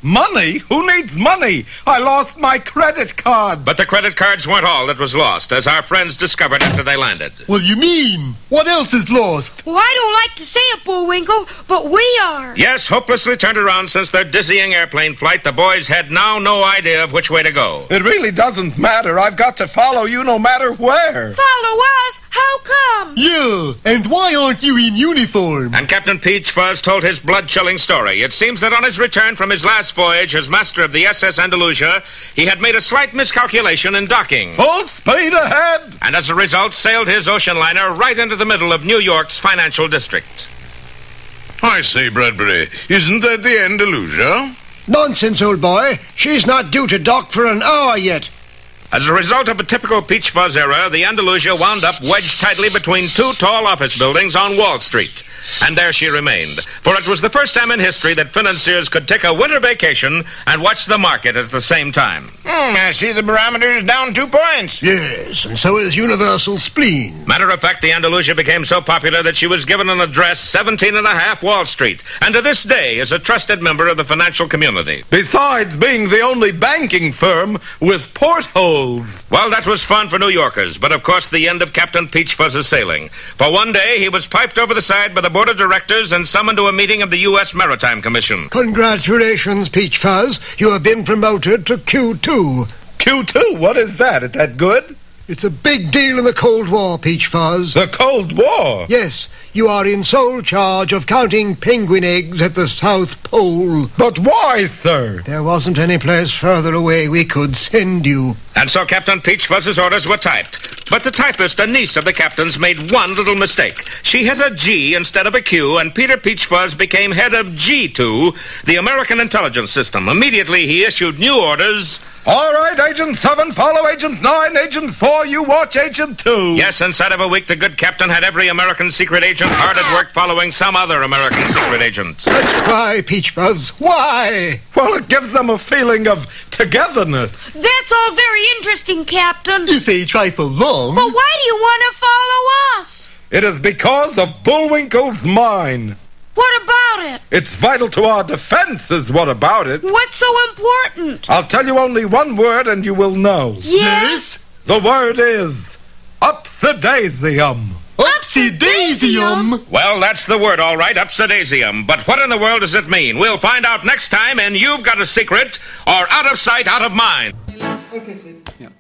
Money? Who needs money? I lost my credit card. But the credit cards weren't all that was lost, as our friends discovered after they landed. What do you mean? What else is lost? Well, I don't like to say it, Bullwinkle, but we are. Yes, hopelessly turned around since their dizzying airplane flight, the boys had now no idea of which way to go. It really doesn't matter. I've got to follow you no matter where. Follow us? How come? Yeah, and why aren't you in uniform? And Captain Peach Fuzz told his blood-chilling story. It seems that on his return from his last voyage as master of the SS Andalusia, he had made a slight miscalculation in docking. Full speed ahead! And as a result, sailed his ocean liner right into the middle of New York's financial district. I say, Bradbury, isn't that the Andalusia? Nonsense, old boy. She's not due to dock for an hour yet. As a result of a typical Peach Fuzz era, the Andalusia wound up wedged tightly between two tall office buildings on Wall Street. And there she remained, for it was the first time in history that financiers could take a winter vacation and watch the market at the same time. I see the barometer's down 2 points. Yes, and so is universal spleen. Matter of fact, the Andalusia became so popular that she was given an address 17.5 Wall Street, and to this day is a trusted member of the financial community. Besides being the only banking firm with portholes. Well, that was fun for New Yorkers, but of course the end of Captain Peach Fuzz's sailing. For one day, he was piped over the side by the board of directors and summoned to a meeting of the U.S. Maritime Commission. Congratulations, Peach Fuzz. You have been promoted to Q2. Q2? What is that? Is that good? It's a big deal in the Cold War, Peach Fuzz. The Cold War? Yes, you are in sole charge of counting penguin eggs at the South Pole. But why, sir? There wasn't any place further away we could send you. And so Captain Peach Fuzz's orders were typed. But the typist, a niece of the captain's, made one little mistake. She hit a G instead of a Q, and Peter Peach Fuzz became head of G2, the American Intelligence System. Immediately, he issued new orders. All right, Agent 7, follow Agent 9. Agent 4, you watch Agent 2. Yes, inside of a week, the good captain had every American secret agent hard at work following some other American secret agent. Why, Peach Fuzz? Why? Well, it gives them a feeling of togetherness. That's all very interesting, Captain. You say trifle long. But why do you want to follow us? It is because of Bullwinkle's mine. What about it? It's vital to our defense, is what about it. What's so important? I'll tell you only one word and you will know. Yes? The word is upsidaisium. Upsidaisium? Well, that's the word, all right, upsidaisium. But what in the world does it mean? We'll find out next time, and You've Got a Secret, or Out of Sight, Out of Mind. Okay, Sid. Yeah.